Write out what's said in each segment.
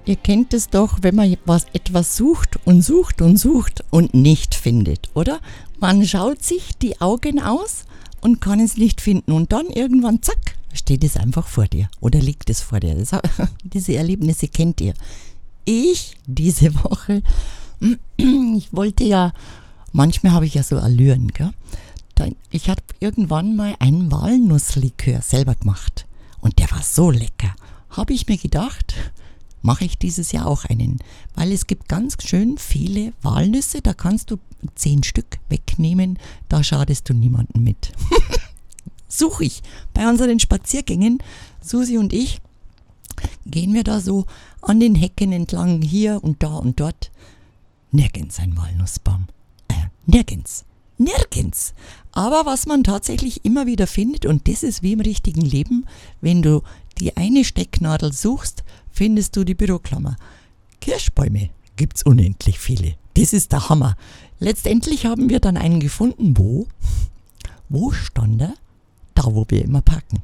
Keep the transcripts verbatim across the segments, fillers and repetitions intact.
Ihr kennt es doch, wenn man was, etwas sucht und sucht und sucht und nicht findet, oder? Man schaut sich die Augen aus und kann es nicht finden und dann irgendwann, zack, steht es einfach vor dir oder liegt es vor dir. Das, diese Erlebnisse kennt ihr. Ich diese Woche, ich wollte ja, manchmal habe ich ja so Allüren, gell? Ich habe irgendwann mal einen Walnusslikör selber gemacht und der war so lecker. Habe ich mir gedacht, mache ich dieses Jahr auch einen, weil es gibt ganz schön viele Walnüsse, da kannst du zehn Stück wegnehmen, da schadest du niemandem mit. Suche ich bei unseren Spaziergängen, Susi und ich, gehen wir da so an den Hecken entlang, hier und da und dort. Nirgends ein Walnussbaum. Äh, nirgends. Nirgends. Aber was man tatsächlich immer wieder findet, und das ist wie im richtigen Leben, wenn du die eine Stecknadel suchst, findest du die Büroklammer. Kirschbäume gibt's unendlich viele. Das ist der Hammer. Letztendlich haben wir dann einen gefunden, wo? Wo stand er? Da, wo wir immer parken.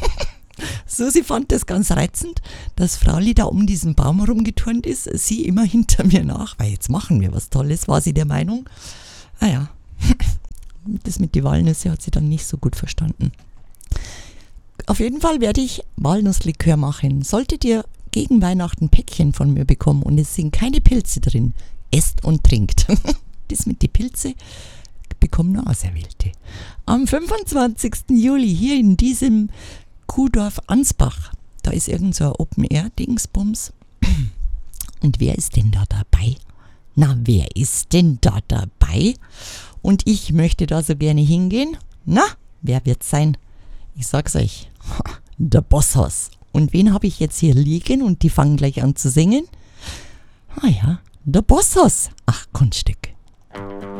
Susi fand das ganz reizend, dass Frauli da um diesen Baum rumgeturnt ist, sie immer hinter mir nach, weil jetzt machen wir was Tolles, war sie der Meinung. Ah ja, das mit den Walnüsse hat sie dann nicht so gut verstanden. Auf jeden Fall werde ich Walnusslikör machen. Solltet ihr gegen Weihnachten ein Päckchen von mir bekommen und es sind keine Pilze drin, esst und trinkt. Das mit den Pilze bekommen nur Auserwählte. Am fünfundzwanzigsten Juli hier in diesem Kuhdorf Ansbach, da ist irgend so ein Open-Air-Dingsbums. Und wer ist denn da dabei? Na, wer ist denn da dabei? Und ich möchte da so gerne hingehen. Na, wer wird's sein? Ich sag's euch, der Bosshaus. Und wen habe ich jetzt hier liegen und die fangen gleich an zu singen? Ah ja, der Bosshaus. Ach, Kunststück.